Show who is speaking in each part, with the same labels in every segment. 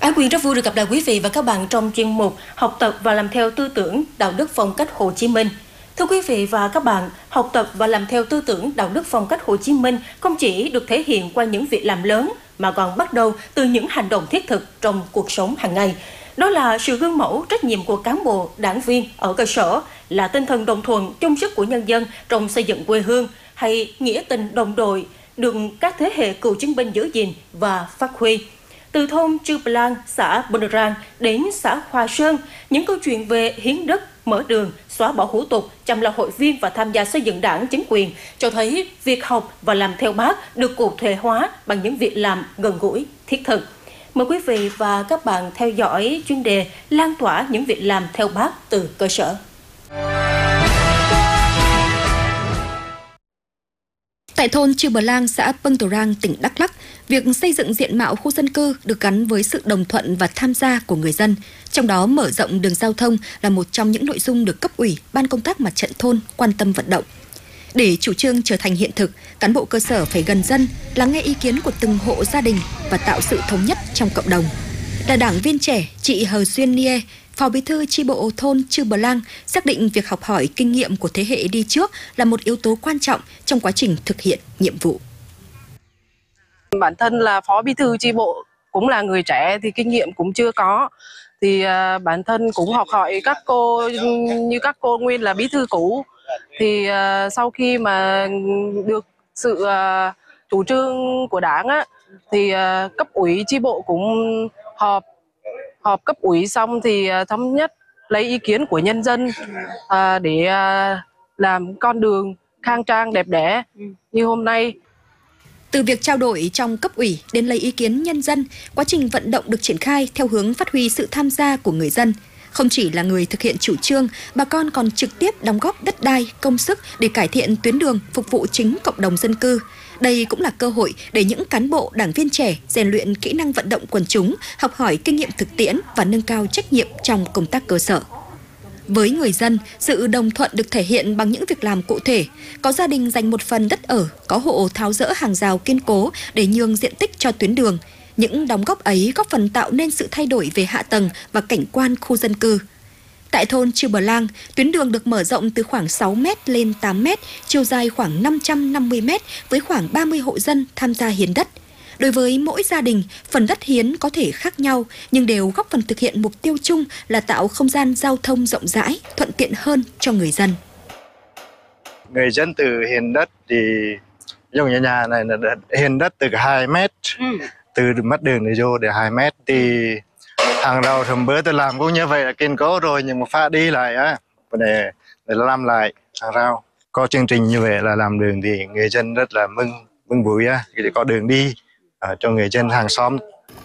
Speaker 1: Ái Quyên rất vui được gặp lại quý vị và các bạn trong chuyên mục Học tập và làm theo tư tưởng đạo đức phong cách Hồ Chí Minh. Thưa quý vị và các bạn, học tập và làm theo tư tưởng đạo đức phong cách Hồ Chí Minh không chỉ được thể hiện qua những việc làm lớn mà còn bắt đầu từ những hành động thiết thực trong cuộc sống hàng ngày. Đó là sự gương mẫu trách nhiệm của cán bộ, đảng viên ở cơ sở, là tinh thần đồng thuận, chung sức của nhân dân trong xây dựng quê hương, hay nghĩa tình đồng đội được các thế hệ cựu chiến binh giữ gìn và phát huy. Từ thôn Chư Plang, xã Bần Rang đến xã Hòa Sơn, những câu chuyện về hiến đất, mở đường, xóa bỏ hủ tục, chăm lo hội viên và tham gia xây dựng đảng, chính quyền cho thấy việc học và làm theo Bác được cụ thể hóa bằng những việc làm gần gũi, thiết thực. Mời quý vị và các bạn theo dõi chuyên đề lan tỏa những việc làm theo Bác từ cơ sở. Tại thôn Chư Bờ Lang, xã Pâng Tờ Rang, tỉnh Đắk Lắk, việc xây dựng diện mạo khu dân cư được gắn với sự đồng thuận và tham gia của người dân. Trong đó, mở rộng đường giao thông là một trong những nội dung được cấp ủy, ban công tác mặt trận thôn quan tâm vận động. Để chủ trương trở thành hiện thực, cán bộ cơ sở phải gần dân, lắng nghe ý kiến của từng hộ gia đình và tạo sự thống nhất trong cộng đồng. Là đảng viên trẻ, chị Hờ Duyên Nie, Phó Bí thư chi bộ thôn Chư Bờ Lang xác định việc học hỏi kinh nghiệm của thế hệ đi trước là một yếu tố quan trọng trong quá trình thực hiện nhiệm vụ.
Speaker 2: Bản thân là Phó Bí thư chi bộ, cũng là người trẻ thì kinh nghiệm cũng chưa có. Thì bản thân cũng học hỏi các cô, như các cô nguyên là bí thư cũ. Thì sau khi mà được sự chủ trương của đảng á, thì cấp ủy chi bộ cũng họp cấp ủy xong thì thống nhất lấy ý kiến của nhân dân để làm con đường khang trang đẹp đẽ như hôm nay.
Speaker 1: Từ việc trao đổi trong cấp ủy đến lấy ý kiến nhân dân, quá trình vận động được triển khai theo hướng phát huy sự tham gia của người dân. Không chỉ là người thực hiện chủ trương, bà con còn trực tiếp đóng góp đất đai, công sức để cải thiện tuyến đường, phục vụ chính cộng đồng dân cư. Đây cũng là cơ hội để những cán bộ, đảng viên trẻ rèn luyện kỹ năng vận động quần chúng, học hỏi kinh nghiệm thực tiễn và nâng cao trách nhiệm trong công tác cơ sở. Với người dân, sự đồng thuận được thể hiện bằng những việc làm cụ thể. Có gia đình dành một phần đất ở, có hộ tháo dỡ hàng rào kiên cố để nhường diện tích cho tuyến đường. Những đóng góp ấy góp phần tạo nên sự thay đổi về hạ tầng và cảnh quan khu dân cư. Tại thôn Chư Bờ Lang, tuyến đường được mở rộng từ khoảng 6 m lên 8 m, chiều dài khoảng 550 m với khoảng 30 hộ dân tham gia hiến đất. Đối với mỗi gia đình, phần đất hiến có thể khác nhau nhưng đều góp phần thực hiện mục tiêu chung là tạo không gian giao thông rộng rãi, thuận tiện hơn cho người dân.
Speaker 3: Người dân từ hiến đất thì giống như nhà này là hiến đất từ 2 m, từ mắt đường để vô để 2 m thì hàng rào thầm bữa tôi làm cũng như vậy là kiên cố rồi, nhưng mà phải đi lại á để làm lại hàng rào. Có chương trình như vậy là làm đường thì người dân rất là mừng vui á, để có đường đi cho người dân hàng xóm.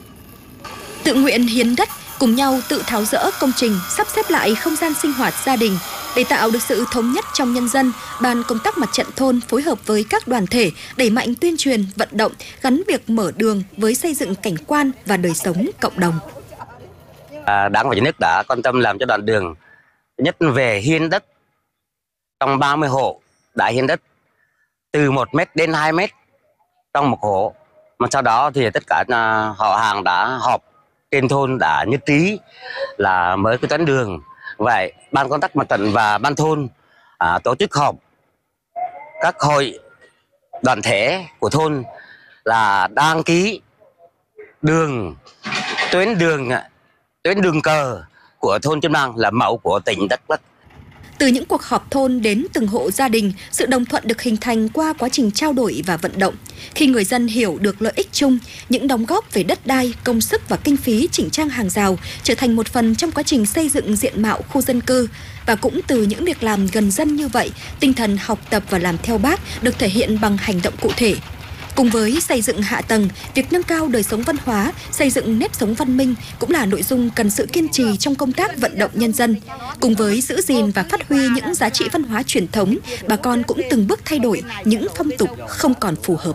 Speaker 1: Tự nguyện hiến đất, cùng nhau tự tháo dỡ công trình, sắp xếp lại không gian sinh hoạt gia đình. Để tạo được sự thống nhất trong nhân dân, Ban công tác mặt trận thôn phối hợp với các đoàn thể đẩy mạnh tuyên truyền, vận động gắn việc mở đường với xây dựng cảnh quan và đời sống cộng đồng.
Speaker 4: Đảng và Nhà nước đã quan tâm làm cho đoạn đường nhất về hiến đất, trong 30 hộ đã hiến đất từ 1 m đến 2 m trong một hộ. Mà sau đó thì tất cả họ hàng đã họp trên thôn đã nhất trí là mới cái tuyến đường. Vậy ban công tác mặt trận và ban thôn tổ chức họp các hội đoàn thể của thôn là đăng ký đường, tuyến đường cờ của thôn Chư Mang là mẫu của tỉnh Đắk Lắk.
Speaker 1: Từ những cuộc họp thôn đến từng hộ gia đình, sự đồng thuận được hình thành qua quá trình trao đổi và vận động. Khi người dân hiểu được lợi ích chung, những đóng góp về đất đai, công sức và kinh phí chỉnh trang hàng rào trở thành một phần trong quá trình xây dựng diện mạo khu dân cư. Và cũng từ những việc làm gần dân như vậy, tinh thần học tập và làm theo Bác được thể hiện bằng hành động cụ thể. Cùng với xây dựng hạ tầng, việc nâng cao đời sống văn hóa, xây dựng nếp sống văn minh cũng là nội dung cần sự kiên trì trong công tác vận động nhân dân. Cùng với giữ gìn và phát huy những giá trị văn hóa truyền thống, bà con cũng từng bước thay đổi những phong tục không còn phù hợp.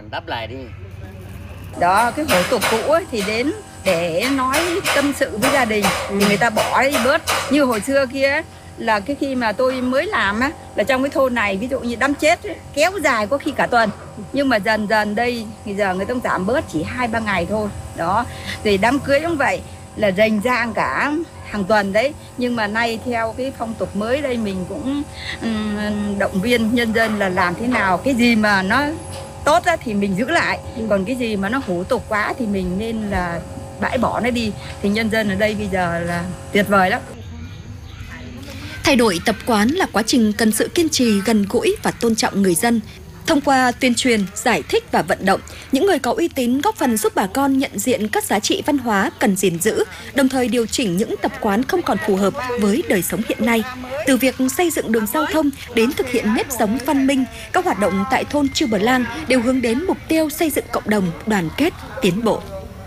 Speaker 5: Đó, cái hủ tục cũ ấy, thì đến để nói tâm sự với gia đình thì người ta bỏ đi bớt. Như hồi xưa kia là cái khi mà tôi mới làm á, là trong cái thôn này ví dụ như đám chết ấy, kéo dài có khi cả tuần. Nhưng mà dần dần đây bây giờ người ta giảm bớt chỉ 2-3 ngày thôi. Đó. Rồi đám cưới cũng vậy, là rành rang cả hàng tuần đấy. Nhưng mà nay theo cái phong tục mới đây mình cũng động viên nhân dân là làm thế nào, cái gì mà nó tốt á, thì mình giữ lại, còn cái gì mà nó hủ tục quá thì mình nên là bãi bỏ nó đi. Thì nhân dân ở đây bây giờ là tuyệt vời lắm.
Speaker 1: Thay đổi tập quán là quá trình cần sự kiên trì, gần gũi và tôn trọng người dân. Thông qua tuyên truyền, giải thích và vận động, những người có uy tín góp phần giúp bà con nhận diện các giá trị văn hóa cần gìn giữ, đồng thời điều chỉnh những tập quán không còn phù hợp với đời sống hiện nay. Từ việc xây dựng đường giao thông đến thực hiện nếp sống văn minh, các hoạt động tại thôn Chư Bờ Lang đều hướng đến mục tiêu xây dựng cộng đồng đoàn kết, tiến bộ.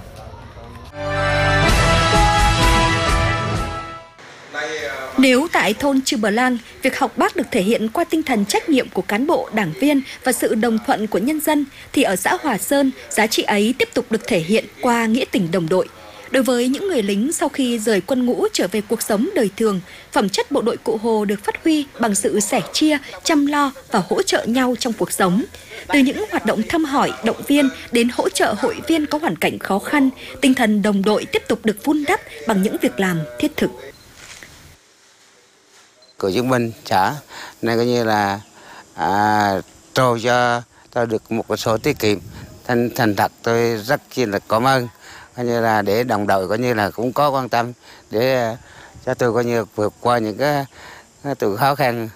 Speaker 1: Nếu tại thôn Chư Bờ Lang, việc học bác được thể hiện qua tinh thần trách nhiệm của cán bộ, đảng viên và sự đồng thuận của nhân dân, thì ở xã Hòa Sơn, giá trị ấy tiếp tục được thể hiện qua nghĩa tình đồng đội. Đối với những người lính sau khi rời quân ngũ trở về cuộc sống đời thường, phẩm chất bộ đội Cụ Hồ được phát huy bằng sự sẻ chia, chăm lo và hỗ trợ nhau trong cuộc sống. Từ những hoạt động thăm hỏi, động viên đến hỗ trợ hội viên có hoàn cảnh khó khăn, tinh thần đồng đội tiếp tục được vun đắp bằng những việc làm thiết thực.
Speaker 6: Cựu chiến binh xã nên coi như là trao cho tôi được một cái số tiết kiệm, thành thật tôi rất chi là cảm ơn, coi như là để đồng đội coi như là cũng có quan tâm để cho tôi coi như vượt qua những cái từ khó khăn.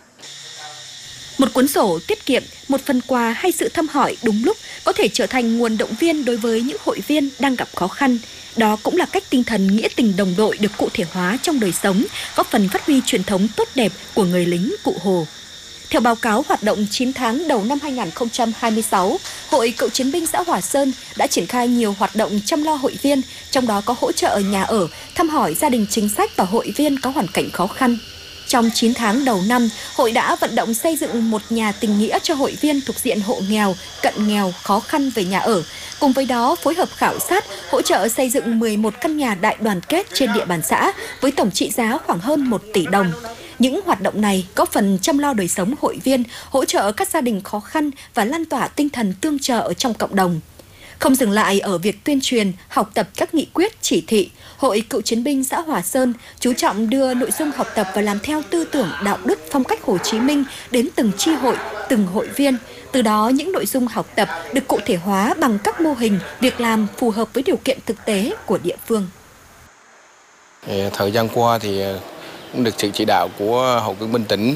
Speaker 1: Một cuốn sổ tiết kiệm, một phần quà hay sự thăm hỏi đúng lúc có thể trở thành nguồn động viên đối với những hội viên đang gặp khó khăn. Đó cũng là cách tinh thần nghĩa tình đồng đội được cụ thể hóa trong đời sống, góp phần phát huy truyền thống tốt đẹp của người lính Cụ Hồ. Theo báo cáo hoạt động 9 tháng đầu năm 2026, Hội Cựu chiến binh xã Hòa Sơn đã triển khai nhiều hoạt động chăm lo hội viên, trong đó có hỗ trợ nhà ở, thăm hỏi gia đình chính sách và hội viên có hoàn cảnh khó khăn. Trong 9 tháng đầu năm, hội đã vận động xây dựng một nhà tình nghĩa cho hội viên thuộc diện hộ nghèo, cận nghèo, khó khăn về nhà ở. Cùng với đó, phối hợp khảo sát, hỗ trợ xây dựng 11 căn nhà đại đoàn kết trên địa bàn xã với tổng trị giá khoảng hơn 1 tỷ đồng. Những hoạt động này góp phần chăm lo đời sống hội viên, hỗ trợ các gia đình khó khăn và lan tỏa tinh thần tương trợ trong cộng đồng. Không dừng lại ở việc tuyên truyền, học tập các nghị quyết, chỉ thị, Hội Cựu chiến binh xã Hòa Sơn chú trọng đưa nội dung học tập và làm theo tư tưởng đạo đức phong cách Hồ Chí Minh đến từng chi hội, từng hội viên. Từ đó, những nội dung học tập được cụ thể hóa bằng các mô hình, việc làm phù hợp với điều kiện thực tế của địa phương.
Speaker 7: Thời gian qua thì cũng được sự chỉ đạo của Hội Cựu chiến binh tỉnh,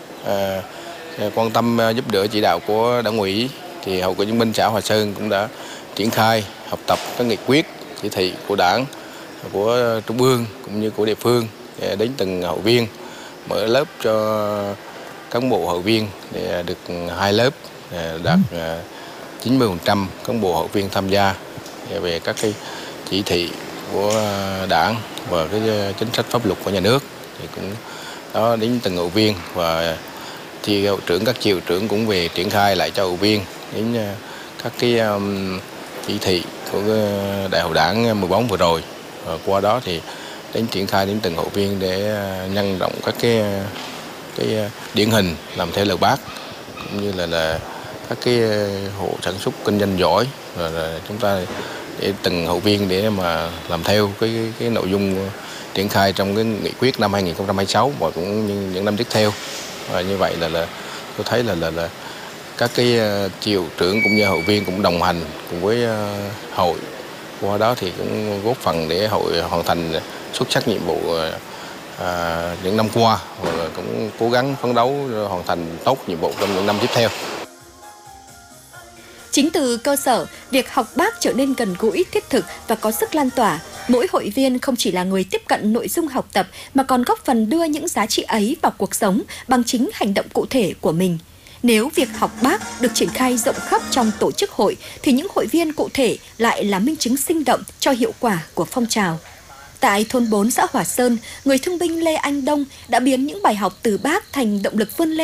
Speaker 7: quan tâm giúp đỡ chỉ đạo của Đảng ủy, thì Hội Cựu chiến binh xã Hòa Sơn cũng đã triển khai học tập các nghị quyết, chỉ thị của Đảng, của Trung ương cũng như của địa phương đến từng hội viên, mở lớp cho cán bộ hội viên để được 2 lớp, đạt 90% cán bộ hội viên tham gia về các cái chỉ thị của Đảng và cái chính sách pháp luật của nhà nước, thì cũng đó đến từng hội viên, và chi hội trưởng, các chi hội trưởng cũng về triển khai lại cho hội viên đến các cái chỉ thị của Đại hội Đảng 14 vừa rồi. Qua đó thì đến triển khai đến từng hội viên để nhân rộng các cái điển hình làm theo lời Bác, cũng như là các cái hộ sản xuất kinh doanh giỏi, rồi chúng ta để từng hội viên để mà làm theo cái nội dung triển khai trong cái nghị quyết năm 2026 và cũng như những năm tiếp theo. Và như vậy là tôi thấy là các cái chi hội trưởng cũng như hội viên cũng đồng hành cùng với hội. Qua đó thì cũng góp phần để hội hoàn thành xuất sắc nhiệm vụ những năm qua, và cũng cố gắng phấn đấu hoàn thành tốt nhiệm vụ trong những năm tiếp theo.
Speaker 1: Chính từ cơ sở, việc học bác trở nên gần gũi, thiết thực và có sức lan tỏa. Mỗi hội viên không chỉ là người tiếp cận nội dung học tập mà còn góp phần đưa những giá trị ấy vào cuộc sống bằng chính hành động cụ thể của mình. Nếu việc học bác được triển khai rộng khắp trong tổ chức hội thì những hội viên cụ thể lại là minh chứng sinh động cho hiệu quả của phong trào. Tại thôn 4 xã Hòa Sơn, người thương binh Lê Anh Đông đã biến những bài học từ bác thành động lực vươn lên